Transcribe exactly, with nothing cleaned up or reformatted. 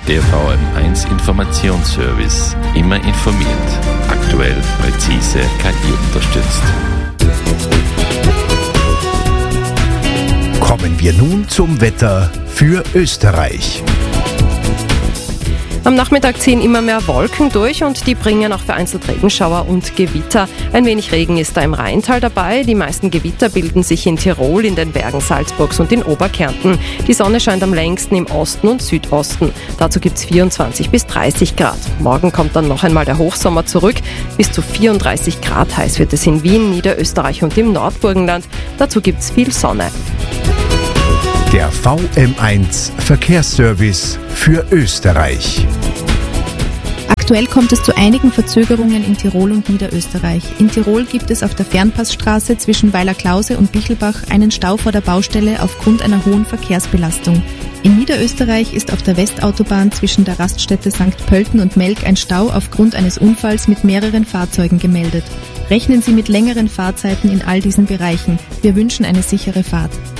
Der V M eins Informationsservice. Immer informiert. Aktuell, präzise, K I unterstützt. Kommen wir nun zum Wetter für Österreich. Am Nachmittag ziehen immer mehr Wolken durch und die bringen auch vereinzelt Regenschauer und Gewitter. Ein wenig Regen ist da im Rheintal dabei. Die meisten Gewitter bilden sich in Tirol, in den Bergen Salzburgs und in Oberkärnten. Die Sonne scheint am längsten im Osten und Südosten. Dazu gibt es vierundzwanzig bis dreißig Grad. Morgen kommt dann noch einmal der Hochsommer zurück. Bis zu vierunddreißig Grad heiß wird es in Wien, Niederösterreich und im Nordburgenland. Dazu gibt es viel Sonne. Der V M eins Verkehrsservice für Österreich. Aktuell kommt es zu einigen Verzögerungen in Tirol und Niederösterreich. In Tirol gibt es auf der Fernpassstraße zwischen Weiler-Klause und Bichelbach einen Stau vor der Baustelle aufgrund einer hohen Verkehrsbelastung. In Niederösterreich ist auf der Westautobahn zwischen der Raststätte Sankt Pölten und Melk ein Stau aufgrund eines Unfalls mit mehreren Fahrzeugen gemeldet. Rechnen Sie mit längeren Fahrzeiten in all diesen Bereichen. Wir wünschen eine sichere Fahrt.